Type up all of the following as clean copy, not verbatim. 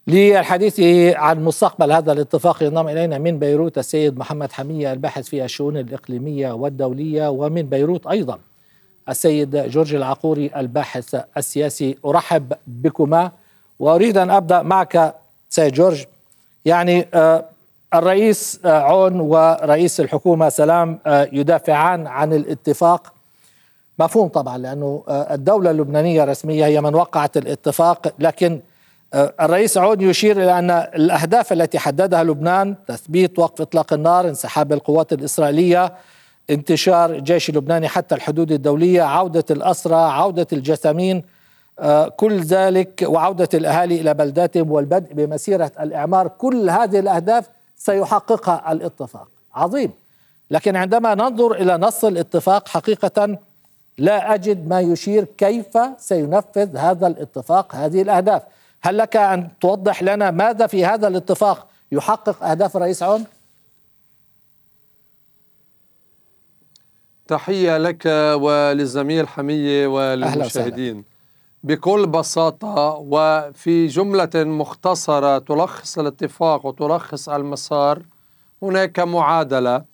للحديث عن مستقبل هذا الاتفاق ينضم إلينا من بيروت السيد محمد حمية الباحث في الشؤون الإقليمية والدولية، ومن بيروت أيضا السيد جورج العقوري الباحث السياسي. أرحب بكما، وأريد أن أبدأ معك سيد جورج. يعني الرئيس عون ورئيس الحكومة سلام يدافعان عن الاتفاق، مفهوم طبعا لأنه الدولة اللبنانية رسمية هي من وقعت الاتفاق، لكن الرئيس عون يشير إلى أن الأهداف التي حددها لبنان تثبيت وقف إطلاق النار، انسحاب القوات الإسرائيلية، انتشار الجيش اللبناني حتى الحدود الدولية، عودة الأسرى، عودة الجثامين، كل ذلك، وعودة الأهالي إلى بلداتهم والبدء بمسيرة الإعمار. كل هذه الأهداف سيحققها الاتفاق. عظيم. لكن عندما ننظر إلى نص الاتفاق حقيقة لا أجد ما يشير كيف سينفذ هذا الاتفاق هذه الأهداف. هل لك أن توضح لنا ماذا في هذا الاتفاق يحقق أهداف الرئيس عون؟ تحية لك وللزميل حمية وللمشاهدين. بكل بساطة وفي جملة مختصرة تلخص الاتفاق وتلخص المسار، هناك معادلة: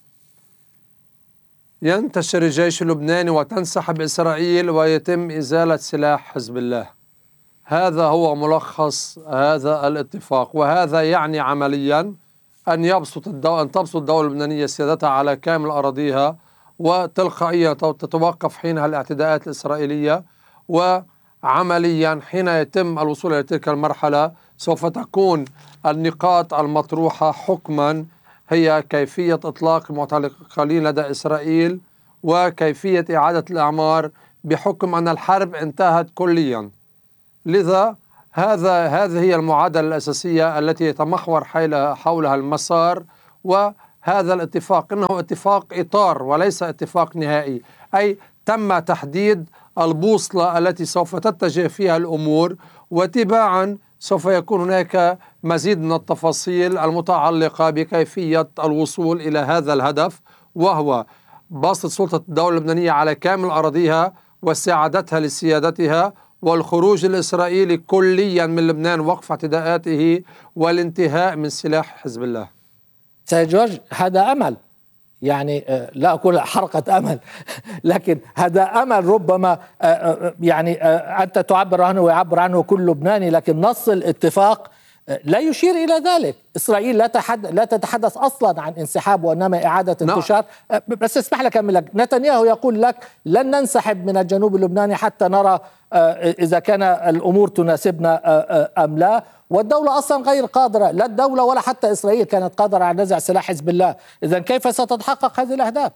ينتشر الجيش اللبناني وتنسحب إسرائيل ويتم إزالة سلاح حزب الله. هذا هو ملخص هذا الاتفاق، وهذا يعني عمليا أن تبسط الدولة اللبنانية سيادتها على كامل أراضيها، وتلقائيا تتوقف حينها الاعتداءات الإسرائيلية. وعمليا حين يتم الوصول إلى تلك المرحلة سوف تكون النقاط المطروحة حكما هي كيفية إطلاق المعتقلين لدى إسرائيل وكيفية إعادة الأعمار بحكم أن الحرب انتهت كليا. لذا هذه هي المعادلة الأساسية التي يتمحور حولها المسار. وهذا الاتفاق إنه اتفاق إطار وليس اتفاق نهائي، أي تم تحديد البوصلة التي سوف تتجه فيها الأمور، وتباعا سوف يكون هناك مزيد من التفاصيل المتعلقة بكيفية الوصول إلى هذا الهدف، وهو بسط سلطة الدولة اللبنانية على كامل أراضيها واستعادتها لسيادتها، والخروج الإسرائيلي كليا من لبنان، وقف اعتداءاته، والانتهاء من سلاح حزب الله. سيد جورج، هذا أمل، يعني لا أقول حرقة أمل لكن هذا أمل ربما يعني أنت تعبر عنه ويعبر عنه كل لبناني، لكن نص الاتفاق لا يشير إلى ذلك. إسرائيل لا تتحدث أصلا عن انسحاب وإنما إعادة انتشار. بس اسمح لي أكمل لك. نتنياهو يقول لك لن ننسحب من الجنوب اللبناني حتى نرى إذا كان الأمور تناسبنا أم لا، والدولة أصلا غير قادرة، لا الدولة ولا حتى إسرائيل كانت قادرة على نزع سلاح حزب الله. إذن كيف ستتحقق هذه الأهداف؟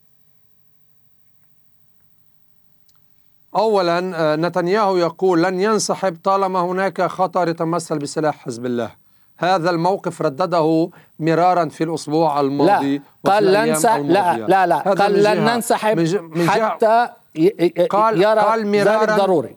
أولا نتنياهو يقول لن ينسحب طالما هناك خطر يتمثل بسلاح حزب الله. هذا الموقف ردده مرارا في الأسبوع الماضي. لا قال لا قال لن ننسحب حتى يرى ذلك ضروري.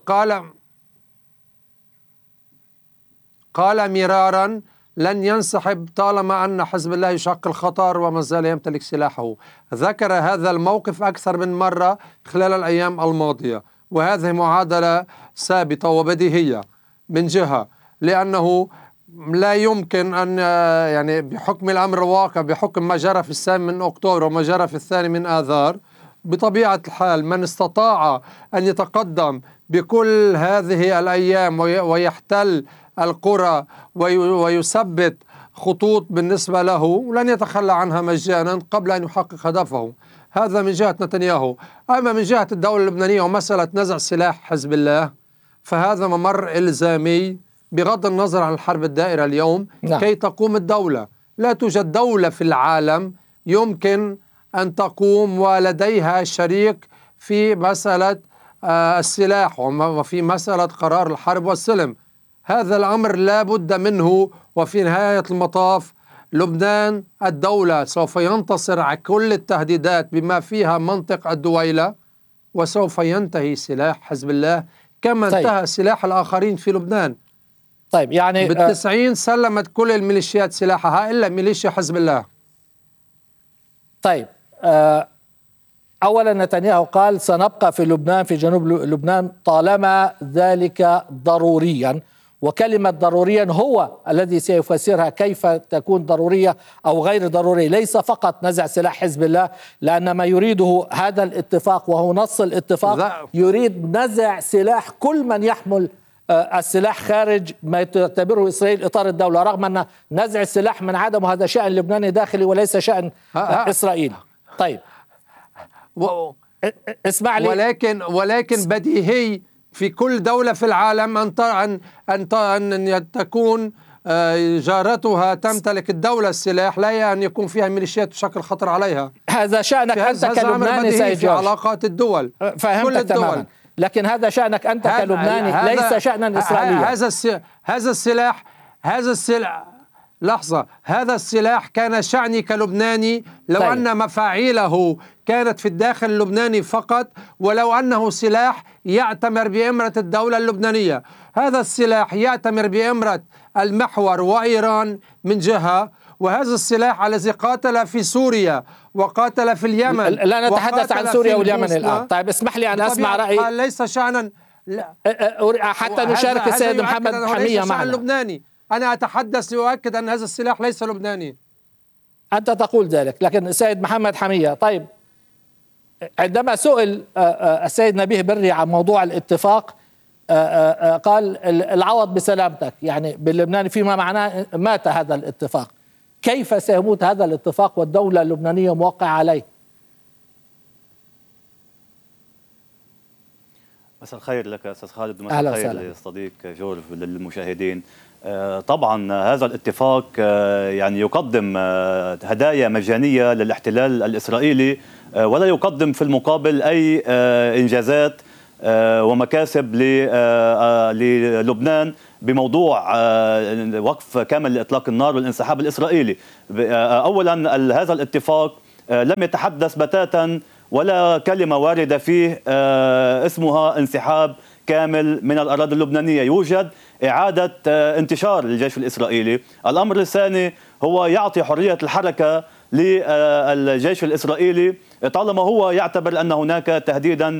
قال مرارا لن ينسحب طالما أن حزب الله يشكل خطر وما زال يمتلك سلاحه. ذكر هذا الموقف أكثر من مرة خلال الأيام الماضية، وهذه معادلة ثابتة وبديهية من جهة، لأنه لا يمكن أن يعني بحكم الأمر الواقع، بحكم ما جرى في 8 أكتوبر وما جرى في 2 من آذار، بطبيعة الحال من استطاع أن يتقدم بكل هذه الأيام ويحتل القرى ويثبت خطوط بالنسبة له لن يتخلى عنها مجانا قبل أن يحقق هدفه. هذا من جهة نتنياهو. أما من جهة الدولة اللبنانية ومسألة نزع سلاح حزب الله، فهذا ممر إلزامي بغض النظر عن الحرب الدائرة اليوم. كي تقوم الدولة، لا توجد دولة في العالم يمكن أن تقوم ولديها شريك في مسألة السلاح وفي مسألة قرار الحرب والسلم. هذا الأمر لا بد منه. وفي نهاية المطاف لبنان الدولة سوف ينتصر على كل التهديدات بما فيها منطق الدويلة، وسوف ينتهي سلاح حزب الله كما انتهى سلاح الآخرين في لبنان. طيب يعني بال90 سلمت كل الميليشيات سلاحها إلا ميليشيا حزب الله. طيب أولا نتنياهو قال سنبقى في لبنان، في جنوب لبنان طالما ذلك ضروريا، وكلمة ضروريا هو الذي سيفسرها كيف تكون ضرورية أو غير ضرورية، ليس فقط نزع سلاح حزب الله، لأن ما يريده هذا الاتفاق وهو نص الاتفاق يريد نزع سلاح كل من يحمل السلاح خارج ما تعتبره إسرائيل إطار الدولة، رغم أن نزع السلاح من عدمه هذا شأن لبناني داخلي وليس شأن إسرائيلي. طيب اسمع لي، ولكن بديهي في كل دولة في العالم أن تكون جارتها تمتلك الدولة السلاح، لا أن يكون فيها ميليشيات بشكل خطر عليها. هذا شأنك أنت كلبناني سيد في علاقات الدول، فهمتك تماما، لكن هذا شأنك أنت كلبناني ليس شأنا إسرائيليا. هذا السلاح لحظة، هذا السلاح كان شأني كلبناني لو طيب. أن مفاعيله كانت في الداخل اللبناني فقط، ولو أنه سلاح يأتمر بإمرة الدولة اللبنانية. هذا السلاح يأتمر بإمرة المحور وإيران من جهة، وهذا السلاح الذي قاتل في سوريا وقاتل في اليمن. لا نتحدث عن سوريا واليمن الآن. طيب اسمح لي أن أسمع رأيي. ليس شأنا حتى نشارك السيد محمد حمية معنا. لبناني. أنا أتحدث لأؤكد أن هذا السلاح ليس لبناني. أنت تقول ذلك، لكن السيد محمد حمية، طيب عندما سئل السيد نبيه بري عن موضوع الاتفاق قال العوض بسلامتك، يعني باللبناني فيما معناه مات هذا الاتفاق. كيف سيموت هذا الاتفاق والدولة اللبنانية موقعة عليه؟ مساء الخير لك أستاذ خالد، ومساء الخير للصديق جورج وللمشاهدين. طبعا هذا الاتفاق يعني يقدم هدايا مجانية للاحتلال الإسرائيلي، ولا يقدم في المقابل أي إنجازات ومكاسب للبنان بموضوع وقف كامل لإطلاق النار والانسحاب الإسرائيلي. أولا هذا الاتفاق لم يتحدث بتاتا ولا كلمة واردة فيه اسمها انسحاب كامل من الأراضي اللبنانية. يوجد إعادة انتشار للجيش الإسرائيلي. الأمر الثاني هو يعطي حرية الحركة للجيش الإسرائيلي طالما هو يعتبر أن هناك تهديدا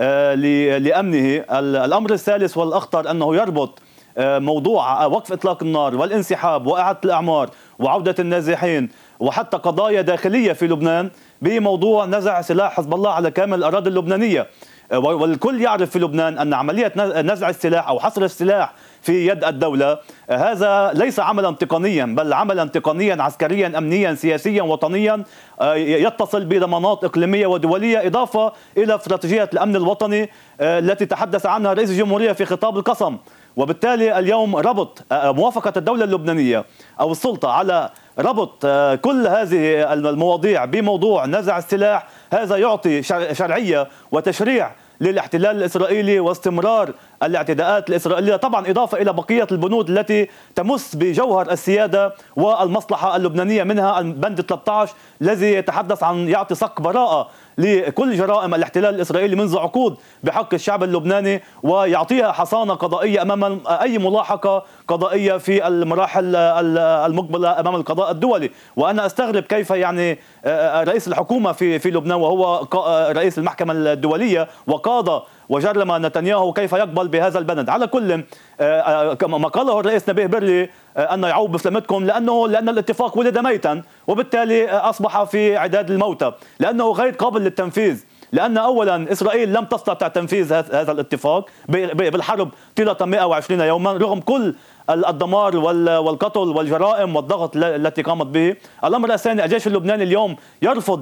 لأمنه. الأمر الثالث والأخطر أنه يربط موضوع وقف إطلاق النار والانسحاب وإعادة الأعمار وعودة النازحين وحتى قضايا داخلية في لبنان بموضوع نزع سلاح حزب الله على كامل الأراضي اللبنانية. والكل يعرف في لبنان أن عملية نزع السلاح أو حصر السلاح في يد الدولة هذا ليس عملا تقنيا، بل عملا تقنيا عسكريا أمنيا سياسيا وطنيا يتصل بضمانات إقليمية ودولية، إضافة إلى استراتيجية الأمن الوطني التي تحدث عنها رئيس الجمهورية في خطاب القسم. وبالتالي اليوم ربط موافقة الدولة اللبنانية أو السلطة على ربط كل هذه المواضيع بموضوع نزع السلاح، هذا يعطي شرعية وتشريع للاحتلال الإسرائيلي واستمرار الاعتداءات الإسرائيلية، طبعا إضافة إلى بقية البنود التي تمس بجوهر السيادة والمصلحة اللبنانية، منها البند 13 الذي يتحدث عن يعطي صك براءة لكل جرائم الاحتلال الإسرائيلي منذ عقود بحق الشعب اللبناني، ويعطيها حصانة قضائية أمام أي ملاحقة قضائية في المراحل المقبلة أمام القضاء الدولي. وأنا أستغرب كيف يعني رئيس الحكومة في لبنان وهو رئيس المحكمة الدولية وقاضى وجرم نتنياهو كيف يقبل بهذا البند. على كل ما قاله الرئيس نبيه بري أن يعود بسلامتكم لأن الاتفاق ولد ميتا، وبالتالي أصبح في عداد الموتى لأنه غير قابل للتنفيذ. لأن أولا إسرائيل لم تستطع تنفيذ هذا الاتفاق بالحرب طيلة 120 يوما رغم كل الدمار والقتل والجرائم والضغط التي قامت به. الأمر الثاني الجيش اللبناني اليوم يرفض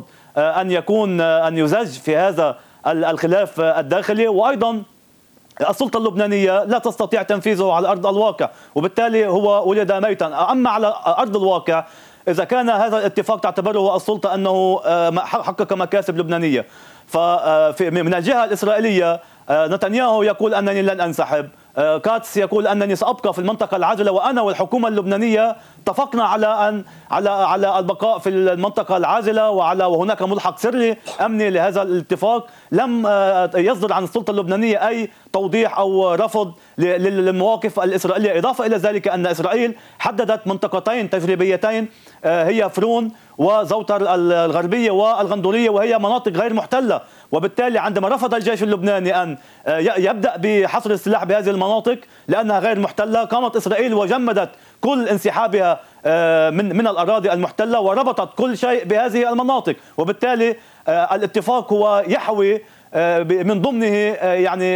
أن يزج في هذا الخلاف الداخلي، وأيضا السلطة اللبنانية لا تستطيع تنفيذه على أرض الواقع، وبالتالي هو ولد ميتا. أما على أرض الواقع إذا كان هذا الاتفاق تعتبره السلطة أنه حقق مكاسب لبنانية، فمن الجهة الإسرائيلية نتنياهو يقول أنني لن أنسحب، كاتس يقول أنني سأبقى في المنطقة العازلة، وأنا والحكومة اللبنانية اتفقنا على البقاء في المنطقة العازلة وهناك ملحق سري أمني لهذا الاتفاق. لم يصدر عن السلطة اللبنانية أي توضيح أو رفض للمواقف الإسرائيلية. إضافة إلى ذلك أن إسرائيل حددت منطقتين تجريبيتين هي فرون وزوتر الغربية والغندورية، وهي مناطق غير محتلة، وبالتالي عندما رفض الجيش اللبناني أن يبدأ بحصر السلاح بهذه المناطق لأنها غير محتلة، قامت إسرائيل وجمدت كل انسحابها من الأراضي المحتلة وربطت كل شيء بهذه المناطق، وبالتالي الاتفاق هو يحوي من ضمنه يعني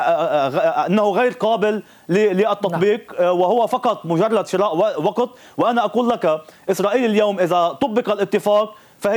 أنه غير قابل للتطبيق، وهو فقط مجرد شراء وقت. وأنا أقول لك إسرائيل اليوم إذا طبق الاتفاق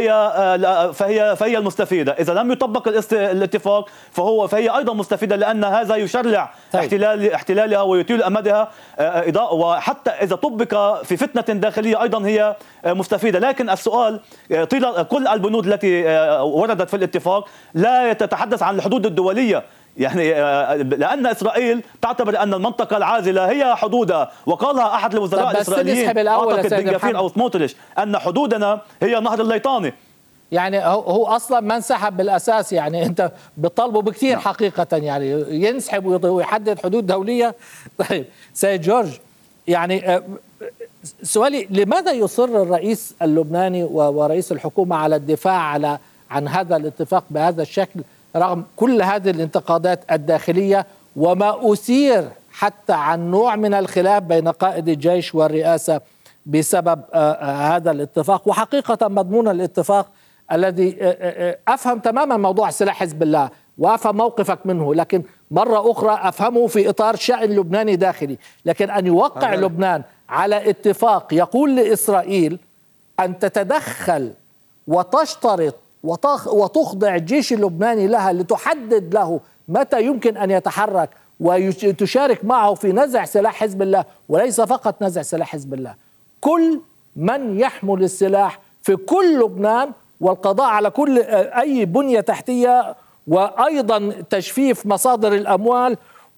فهي المستفيدة، إذا لم يطبق الاتفاق فهي أيضا مستفيدة، لأن هذا يشرع احتلالها ويطيل أمدها، وحتى إذا طبق في فتنة داخلية أيضا هي مستفيدة. لكن السؤال طيل كل البنود التي وردت في الاتفاق لا تتحدث عن الحدود الدولية، يعني لأن إسرائيل تعتبر أن المنطقة العازلة هي حدودها، وقالها أحد الوزراء الإسرائيليين أعتقد بن غفير أو سموتريش أن حدودنا هي نهر الليطاني. يعني هو أصلا ما انسحب بالأساس، يعني أنت بتطالبه بكثير حقيقة، يعني ينسحب ويحدد حدود دولية. طيب سيد جورج، يعني سؤالي لماذا يصر الرئيس اللبناني ورئيس الحكومة على الدفاع عن هذا الاتفاق بهذا الشكل رغم كل هذه الانتقادات الداخلية وما أثير حتى عن نوع من الخلاف بين قائد الجيش والرئاسة بسبب هذا الاتفاق؟ وحقيقة مضمون الاتفاق الذي أفهم تماما موضوع سلاح حزب الله وأفهم موقفك منه، لكن مرة أخرى أفهمه في إطار شأن لبناني داخلي، لكن أن يوقع لبنان على اتفاق يقول لإسرائيل أن تتدخل وتشترط وتخضع الجيش اللبناني لها لتحدد له متى يمكن أن يتحرك وتشارك معه في نزع سلاح حزب الله، وليس فقط نزع سلاح حزب الله، كل من يحمل السلاح في كل لبنان، والقضاء على كل أي بنية تحتية، وأيضا تجفيف مصادر الأموال،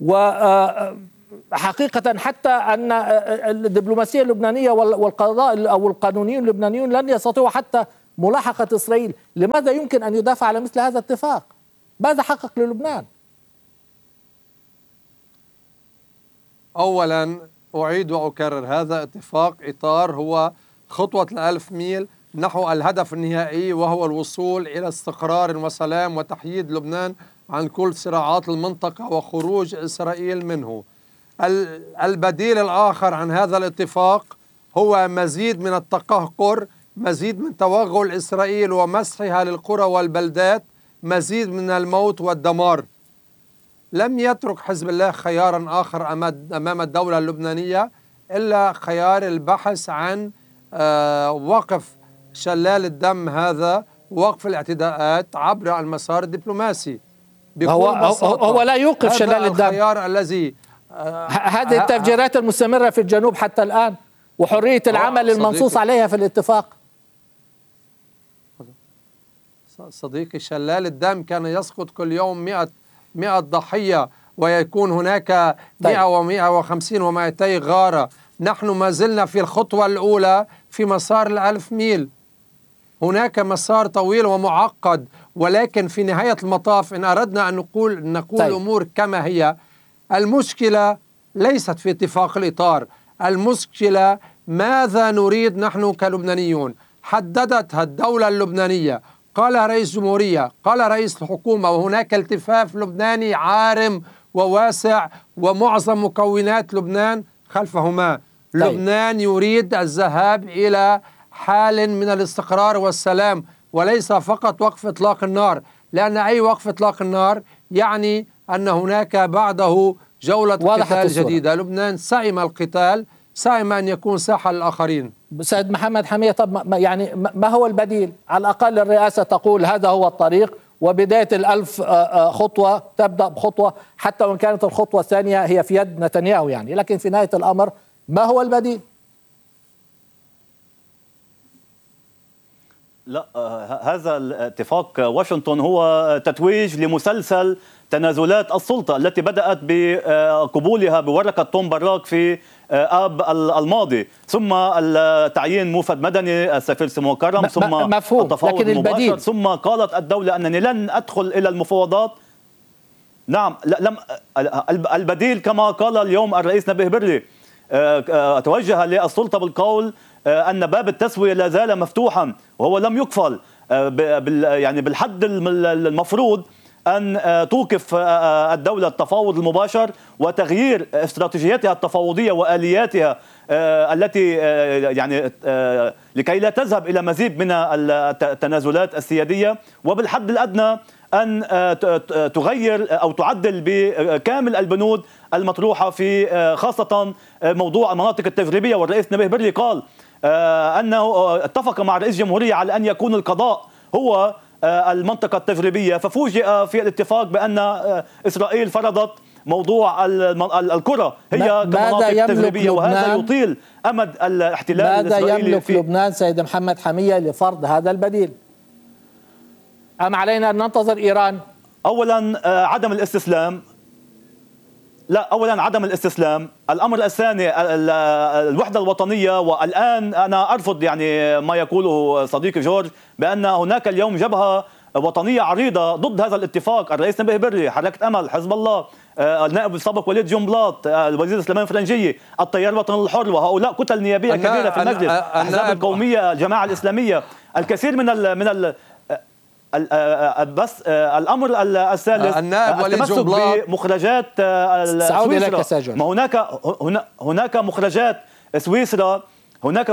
وحقيقة حتى أن الدبلوماسية اللبنانية والقضاء أو القانونيين اللبنانيون لن يستطيعوا حتى ملاحقة إسرائيل. لماذا يمكن أن يدافع على مثل هذا الاتفاق؟ ماذا حقق للبنان؟ أولا أعيد وأكرر، هذا اتفاق إطار هو خطوة 1000 ميل نحو الهدف النهائي، وهو الوصول إلى استقرار وسلام وتحييد لبنان عن كل صراعات المنطقة وخروج إسرائيل منه. البديل الآخر عن هذا الاتفاق هو مزيد من التقهقر، مزيد من توغل إسرائيل ومسحها للقرى والبلدات، مزيد من الموت والدمار. لم يترك حزب الله خيارا آخر أمام الدولة اللبنانية إلا خيار البحث عن وقف شلال الدم هذا، وقف الاعتداءات عبر المسار الدبلوماسي. هو لا يوقف شلال الدم، الخيار الذي هذه التفجيرات المستمرة في الجنوب حتى الآن، وحرية العمل المنصوص عليها في الاتفاق. صديقي، شلال الدم كان يسقط كل يوم 100 ضحية، ويكون هناك 100 و150 و200 غارة. نحن ما زلنا في الخطوة الأولى في مسار 1000 ميل. هناك مسار طويل ومعقد، ولكن في نهاية المطاف إن أردنا أن نقول الأمور كما هي، المشكلة ليست في اتفاق الإطار، المشكلة ماذا نريد نحن كلبنانيون. حددتها الدولة اللبنانية، قال رئيس جمهورية، قال رئيس الحكومة، وهناك التفاف لبناني عارم وواسع ومعظم مكونات لبنان خلفهما. لبنان يريد الذهاب إلى حال من الاستقرار والسلام، وليس فقط وقف إطلاق النار، لأن أي وقف إطلاق النار يعني أن هناك بعده جولة قتال جديدة. لبنان سئم القتال، سئم أن يكون ساحة للآخرين. سيد محمد حمية، طب يعني ما هو البديل؟ على الأقل الرئاسة تقول هذا هو الطريق، وبداية 1000 خطوة تبدأ بخطوة، حتى وإن كانت الخطوة الثانية هي في يد نتنياهو يعني، لكن في نهاية الأمر ما هو البديل؟ لا، هذا الاتفاق واشنطن هو تتويج لمسلسل تنازلات السلطة التي بدأت بقبولها بورقة توم براك في آب الماضي، ثم تعيين موفد مدني السفير سمو كرم، ثم التفاوض المباشر، ثم قالت الدولة أنني لن أدخل إلى المفاوضات. نعم، لم البديل كما قال اليوم الرئيس نبيه برلي، توجه للسلطة بالقول أن باب التسوية لا زال مفتوحا وهو لم يقفل. يعني بالحد المفروض أن توقف الدولة التفاوض المباشر وتغيير استراتيجيتها التفاوضية وآلياتها التي يعني لكي لا تذهب إلى مزيد من التنازلات السيادية، وبالحد الأدنى أن تغير أو تعدل بكامل البنود المطروحة في خاصة موضوع المناطق التجريبية. والرئيس نبيه بري قال أنه اتفق مع رئيس الجمهورية على أن يكون القضاء هو المنطقة التجريبية، ففوجئ في الاتفاق بأن إسرائيل فرضت موضوع الكرة هي كمناطق تجريبية، وهذا يطيل أمد الاحتلال الإسرائيلي. ماذا يملك لبنان سيد محمد حمية لفرض هذا البديل؟ أم علينا أن ننتظر إيران؟ أولا عدم الاستسلام، عدم الاستسلام. الأمر الثاني الوحدة الوطنية. والآن أنا أرفض يعني ما يقوله صديقي جورج بأن هناك اليوم جبهة وطنية عريضة ضد هذا الاتفاق. الرئيس نبيه بري، حركة أمل، حزب الله، النائب السابق وليد جنبلاط، الوزير سليمان فرنجية، التيار الوطني الحر، وهؤلاء كتل نيابية كبيرة في المجلس، الأحزاب القومية، الجماعة الإسلامية، الكثير من بس الامر الثالث التمسك بمخرجات سويسرا. ما هناك مخرجات سويسرا، هناك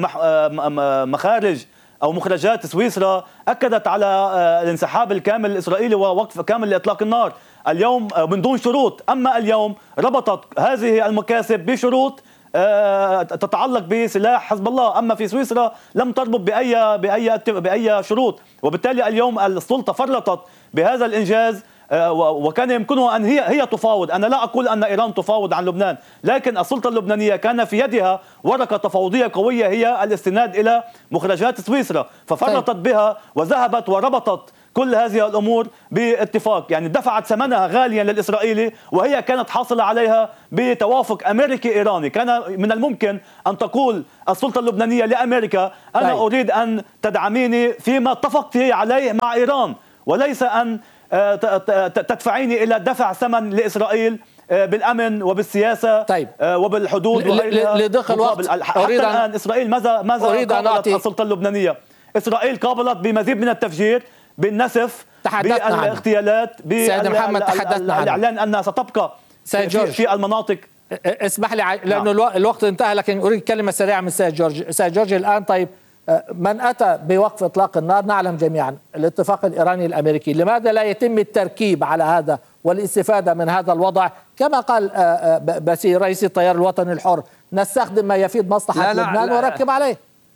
مخارج او مخرجات سويسرا اكدت على الانسحاب الكامل الاسرائيلي ووقف كامل لاطلاق النار اليوم من دون شروط. اما اليوم ربطت هذه المكاسب بشروط تتعلق بسلاح حزب الله، أما في سويسرا لم تربط بأي شروط، وبالتالي اليوم السلطة فرطت بهذا الإنجاز وكان يمكنها أن هي تفاوض. أنا لا أقول أن إيران تفاوض عن لبنان، لكن السلطة اللبنانية كان في يدها ورقة تفاوضية قوية هي الاستناد إلى مخرجات سويسرا، ففرطت بها وذهبت وربطت كل هذه الأمور باتفاق، يعني دفعت ثمنها غاليا للإسرائيلي، وهي كانت حاصلة عليها بتوافق أمريكي إيراني. كان من الممكن أن تقول السلطة اللبنانية لأمريكا أنا أريد أن تدعميني فيما اتفقت عليه مع إيران، وليس أن تدفعيني إلى دفع ثمن لإسرائيل بالأمن وبالسياسة وبالحدود لدخل الوقت. حتى الآن إسرائيل ماذا قابلت السلطة اللبنانية؟ إسرائيل قابلت بمزيد من التفجير، بالنسف، بالاغتيالات، بالإعلان أنها ستبقى في المناطق. اسمح لي لأنه الوقت انتهى، لكن أريد كلمة سريعة من سيد جورج. سيد جورج الآن طيب من أتى بوقف إطلاق النار نعلم جميعا الاتفاق الإيراني الأمريكي، لماذا لا يتم التركيب على هذا والاستفادة من هذا الوضع؟ كما قال باسيل رئيس التيار الوطني الحر، نستخدم ما يفيد مصلحة لبنان ونركب عليه.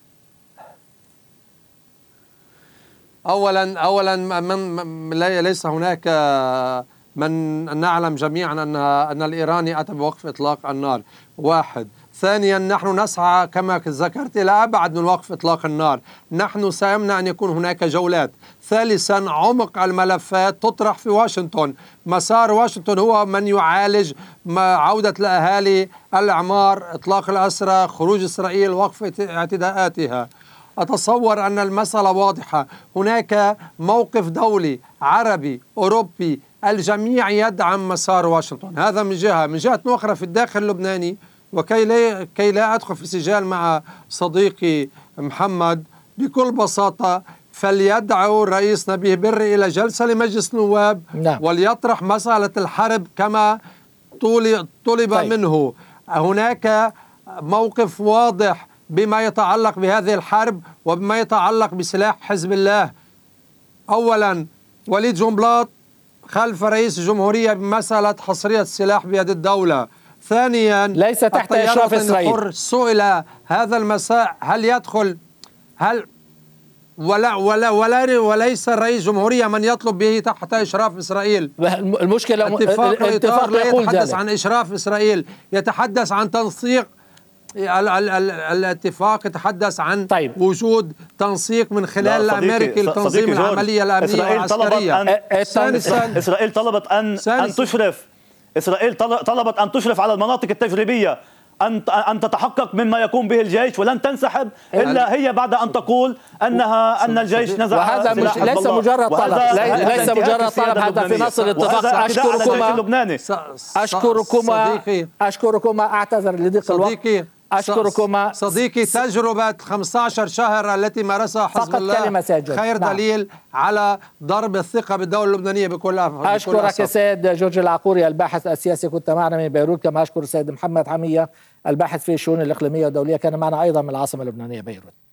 أولا ليس هناك من نعلم جميعا أن الإيراني أتى بوقف إطلاق النار. واحد. ثانيا نحن نسعى كما ذكرت إلى أبعد من وقف إطلاق النار. نحن سيمنع أن يكون هناك جولات. ثالثا عمق الملفات تطرح في واشنطن. مسار واشنطن هو من يعالج عودة الأهالي، الإعمار، إطلاق الأسرى، خروج إسرائيل، وقف اعتداءاتها. أتصور أن المسألة واضحة. هناك موقف دولي عربي أوروبي، الجميع يدعم مسار واشنطن. هذا من جهة. من جهة أخرى في الداخل اللبناني، وكي لا أدخل في سجال مع صديقي محمد، بكل بساطة فليدعو الرئيس نبيه بري إلى جلسة لمجلس النواب وليطرح مسألة الحرب كما طلب منه. هناك موقف واضح بما يتعلق بهذه الحرب وبما يتعلق بسلاح حزب الله. أولا وليد جنبلاط خلف رئيس الجمهورية بمسألة حصرية السلاح بيد الدولة. ثانيا ليس تحت إشراف إسرائيل. سئل هذا المساء هل يدخل وليس رئيس جمهورية من يطلب به تحت إشراف إسرائيل. المشكلة الاتفاق لا يتحدث عن إشراف إسرائيل، يتحدث عن تنسيق. الاتفاق يتحدث عن وجود تنسيق من خلال الأمريكي لتنظيم العملية الأمنية والعسكرية. إسرائيل طلبت أن تشرف. إسرائيل طلبت أن تشرف على المناطق التجريبية، أن تتحقق مما يقوم به الجيش، ولن تنسحب إلا هي بعد أن تقول أن الجيش نزع. وهذا ليس مجرد طلب، ليس مجرد طلب، هذا في نص الاتفاق. أشكركما أعتذر لضيق الوقت. أشكركما صديقي. تجربة 15 شهر التي مارسها حزب الله خير دليل على ضرب الثقة بالدولة اللبنانية بكل أشكرك السيد جورج العقوري الباحث السياسي، كنت معنا من بيروت. كما أشكر السيد محمد حمية الباحث في الشؤون الإقليمية والدولية، كان معنا أيضا من العاصمة اللبنانية بيروت.